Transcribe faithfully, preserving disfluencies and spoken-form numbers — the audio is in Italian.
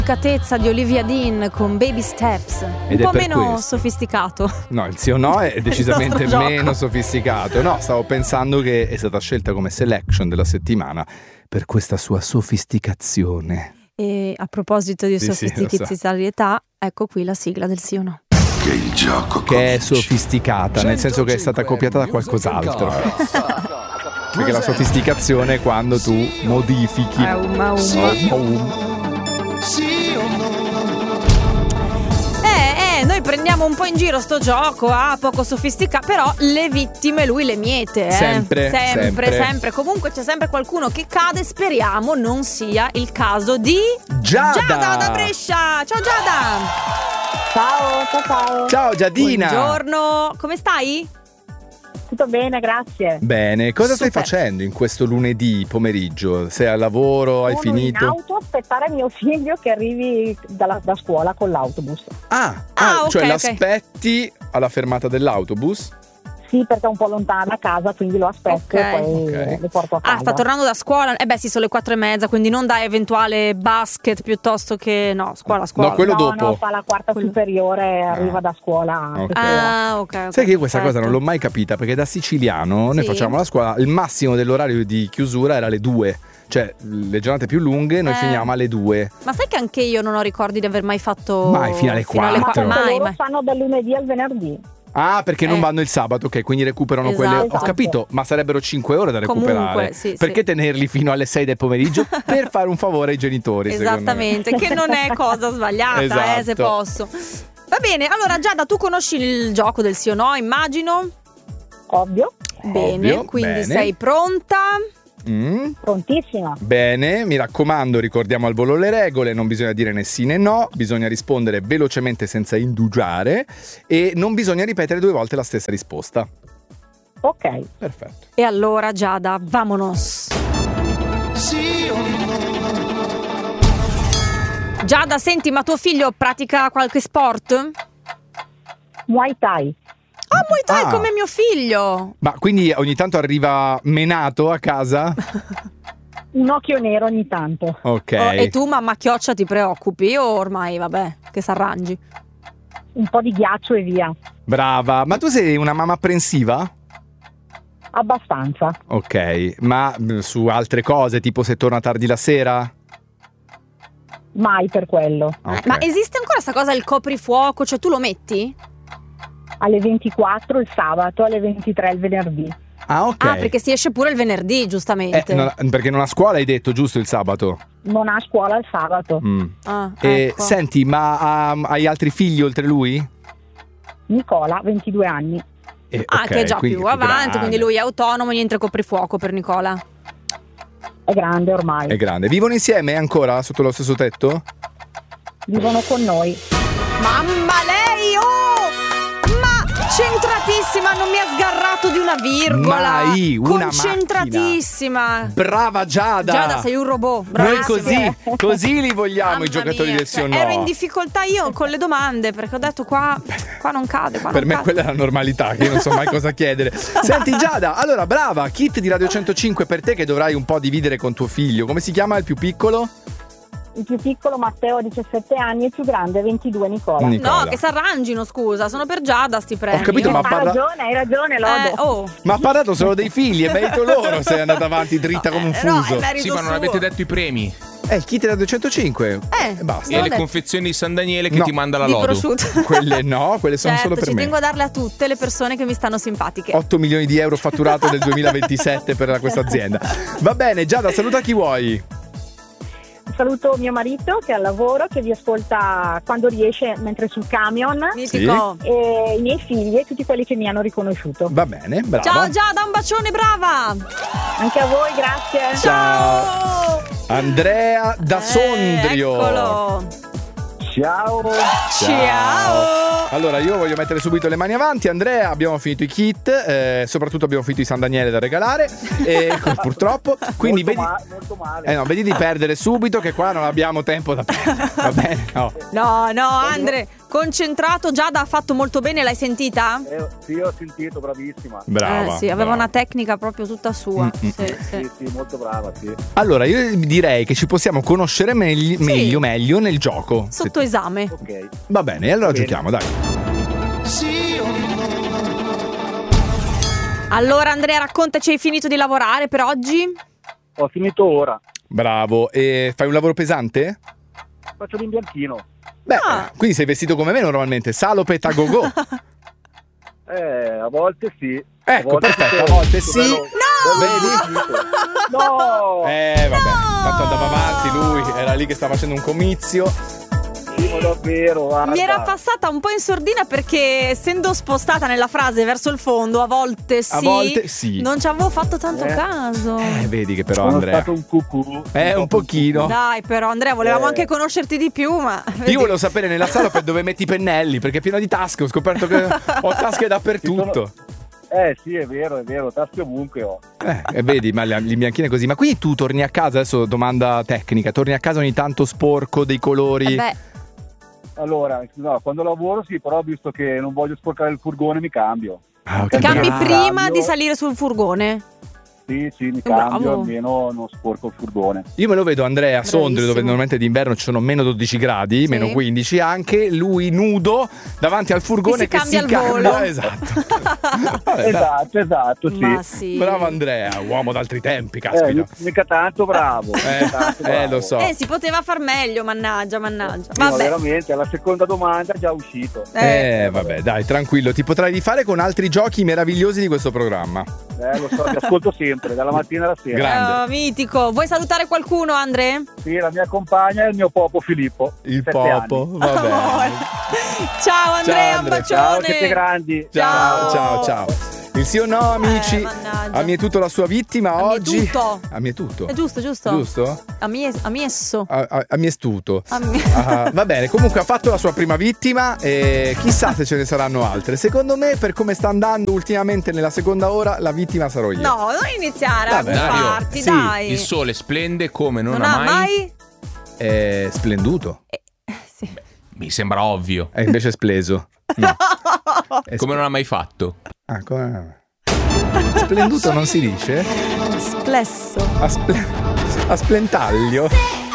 Catezza di Olivia Dean con Baby Steps, Ed un è po' per meno questo. sofisticato. No, il sì o no è decisamente nostro meno gioco. sofisticato. No, stavo pensando che è stata scelta come selection della settimana per questa sua sofisticazione. E a proposito di Sì, sì, lo so. sofisticarietà, ecco qui la sigla del sì o no. Che il gioco Che è sofisticata, nel senso che è stata copiata da qualcos'altro. Perché la sofisticazione è quando tu modifichi. È un ma un. Oh, oh. Eh, eh, noi prendiamo un po' in giro sto gioco, ah, poco sofisticato, però le vittime lui le miete, eh. Sempre, sempre, sempre. sempre. Comunque c'è sempre qualcuno che cade, speriamo non sia il caso di Giada! Giada da Brescia. Ciao Giada! Ciao, ciao, ciao. Ciao Giadina! Buongiorno, come stai? Tutto bene, grazie. Bene, cosa stai Super. facendo in questo lunedì pomeriggio? Sei al lavoro, hai Sono finito? in auto a aspettare mio figlio che arrivi dalla, da scuola con l'autobus. Ah, Ah, ah, ok, cioè ok. l'aspetti alla fermata dell'autobus? Sì, perché è un po' lontana da casa, quindi lo aspetto Ok. e poi Ok. lo porto a casa. Ah, sta tornando da scuola? Eh beh sì, sono le quattro e mezza, quindi non da eventuale basket piuttosto che... No, scuola, scuola. No, quello no, dopo. no, fa la quarta Quello- superiore, arriva Ah. da scuola. Ok. Ah, ok, ok. Sai che io questa cosa perfetto. non l'ho mai capita, perché da siciliano noi Sì. facciamo la scuola, il massimo dell'orario di chiusura era le due. Cioè, le giornate più lunghe noi Eh. finiamo alle due. Ma sai che anche io non ho ricordi di aver mai fatto... Mai, fino alle fino alle quattro. qua- Ma perché Mai, loro mai. fanno dal lunedì al venerdì. Ah, perché non Eh. vanno il sabato, ok, quindi recuperano Esatto. quelle. Ho Esatto. capito, ma sarebbero cinque ore da recuperare. Comunque, sì, perché sì. tenerli fino alle sei del pomeriggio? Per fare un favore ai genitori, secondo me. Esattamente, che non è cosa sbagliata, Esatto. eh, se posso. Va bene, allora Giada, tu conosci il gioco del sì o no, immagino? Ovvio, Bene, Ovvio, quindi bene. sei pronta? Mm. prontissima. Bene, mi raccomando, ricordiamo al volo le regole, non bisogna dire né sì né no, bisogna rispondere velocemente senza indugiare e non bisogna ripetere due volte la stessa risposta. Ok. Perfetto. E allora Giada, vamonos. Giada, senti, ma tuo figlio pratica qualche sport? Muay Thai. Ah, Muay Thai Ah. come mio figlio. Ma quindi ogni tanto arriva menato a casa? Un occhio nero ogni tanto. Ok. Oh, e tu, mamma chioccia, ti preoccupi o ormai, vabbè, che s'arrangi? Un po' di ghiaccio e via. Brava, ma tu sei una mamma apprensiva? Abbastanza. Ok, ma mh, su altre cose, tipo se torna tardi la sera? Mai per quello. Ok. Ma esiste ancora sta cosa del coprifuoco? Cioè tu lo metti? Alle ventiquattro il sabato, alle ventitré il venerdì. Ah, ok. Ah, perché si esce pure il venerdì, giustamente. Eh, non- perché non a scuola hai detto giusto il sabato? Non ha scuola il sabato. Mm. Ah, E ecco. senti, ma um, hai altri figli oltre lui? Nicola, ventidue anni. Eh, Ah, ok, che è già quindi più è avanti, grande. quindi lui è autonomo, niente coprifuoco per Nicola. È grande ormai. È grande. Vivono insieme ancora sotto lo stesso tetto? Vivono con noi. Mamma lei, oh! Ma centratissima, non mi ha sgarrato di una virgola. Mai, una concentratissima. Brava Giada! Giada, sei un robot. Noi Bravissima. così, così li vogliamo Mamma i giocatori mia, del sì o cioè, no. ero in difficoltà io con le domande perché ho detto qua, qua non cade. Qua Per non me cade. quella è la normalità, che io non so mai cosa chiedere. Senti Giada, allora brava, kit di Radio centocinque per te che dovrai un po' dividere con tuo figlio. Come si chiama il più piccolo? Il più piccolo Matteo ha diciassette anni, il più grande ventidue Nicola. Nicola. No, che s'arrangino, scusa, sono per Giada sti premi. capito, ma Hai parla- ragione, hai ragione, Lodo. Eh, oh. Ma ha parlato solo dei figli, è merito loro se è andata avanti dritta come un Eh, no, fuso. è merito Sì, ma non suo. avete detto i premi. Eh, il kit da duecentocinque. Eh, basta. E L'ho le detto. confezioni di San Daniele che No. ti manda la Di Lodo. prosciutto. Quelle no, quelle sono Certo, solo per ci me. tengo a darle a tutte le persone che mi stanno simpatiche. otto milioni di euro fatturato nel duemilaventisette per questa azienda. Va bene, Giada, saluta chi vuoi. Saluto mio marito che è al lavoro, che vi ascolta quando riesce mentre è sul camion, Mitico. e i miei figli e tutti quelli che mi hanno riconosciuto. Va bene, brava. Ciao Giada, un bacione, brava. Anche a voi, grazie. Ciao. Andrea da Eh, Sondrio. Eccolo. Ciao. Ciao. Allora, io voglio mettere subito le mani avanti. Andrea, abbiamo finito i kit, eh, soprattutto abbiamo finito i San Daniele da regalare, e, purtroppo. Quindi molto, vedi, ma- molto male. eh no, vedi di perdere subito, che qua non abbiamo tempo da perdere. Va bene? No. No, no, Andre, concentrato. Giada ha fatto molto bene, l'hai sentita? Eh, sì, ho sentito, bravissima. Brava. Eh, sì, aveva brava. una tecnica proprio tutta sua. Mm, mm. Sì, sì. Sì, sì, molto brava, sì. Allora, io direi che ci possiamo conoscere megli- meglio, meglio nel gioco. Sotto esame. Ok. Va bene, allora Bene. giochiamo, dai. Allora Andrea, raccontaci, hai finito di lavorare per oggi? Ho finito ora. Bravo. E fai un lavoro pesante? Faccio l'imbianchino. Beh, Ah. quindi sei vestito come me normalmente, salopette a go-go. Eh, a volte sì. Ecco, a volte perfetto, sì. a volte sì. Bello- No! bello vestito. No! Eh, vabbè, tanto andava avanti lui, era lì che stava facendo un comizio. Sì, ma davvero, guarda. Mi era passata un po' in sordina perché essendo spostata nella frase verso il fondo, a volte sì, A volte sì. non ci avevo fatto tanto Eh. caso. Eh, vedi che però Sono Andrea. stato un cucù. Eh, un pochino. Dai, però Andrea, volevamo Eh. anche conoscerti di più, ma vedi. Io volevo sapere nella sala per dove metti i pennelli, perché è pieno di tasche, ho scoperto che ho tasche dappertutto. Eh sì, è vero, è vero, tasche ovunque ho. Eh, e vedi, ma le- l'imbianchino è così. Ma quindi tu torni a casa, adesso domanda tecnica, torni a casa ogni tanto sporco dei colori? Eh beh, Allora, no, quando lavoro sì, però visto che non voglio sporcare il furgone mi cambio. Ah, ti ok, cambi bravo. prima Cambio. di salire sul furgone? Sì, sì, mi Bravo. cambio, almeno non sporco il furgone. Io me lo vedo Andrea a Sondrio, dove Bravissimo. normalmente d'inverno ci sono meno dodici gradi, Sì. meno quindici, anche lui nudo davanti al furgone Che che si si cambia al cambia. volo. Esatto. Vabbè, dai. Esatto, esatto, sì. Ma sì. Bravo Andrea, uomo d'altri tempi, Eh, caspita. mi- mica tanto bravo. Eh, mica tanto eh, bravo. lo so. Eh, si poteva far meglio, mannaggia, mannaggia. Sì, ma Vabbè. veramente, alla seconda domanda è già uscito. Eh, vabbè, dai, tranquillo, ti potrai rifare con altri giochi meravigliosi di questo programma. Eh, lo so, ti ascolto sempre, dalla mattina alla sera. Grande. Oh, mitico. Vuoi salutare qualcuno, Andre? Sì, la mia compagna è il mio Popo Filippo. Il sette Popo, anni. va bene. Amore. Ciao Andrea, un Andre, bacione. Ciao, siete grandi. Ciao, Ciao. ciao, ciao. Il sì o no, amici? Eh, mannaggia. A mie tutto la sua vittima A mie oggi. tutto. A mie tutto. È giusto, giusto. Giusto? A mie, a miesso. A, a, a mie stuto. A mie- Ah, va bene, comunque ha fatto la sua prima vittima e chissà se ce ne saranno altre. Secondo me, per come sta andando ultimamente nella seconda ora, la vittima sarò io. No, non iniziare Vabbè, a buffarti, sì, dai. Il sole splende come non, non ha ha mai. mai... È splenduto. Eh, sì. Mi sembra ovvio. È invece spleso. No. È Come non ha mai fatto. Ah, come... Splenduto non si dice? Splesso. A, sple- a splentaglio.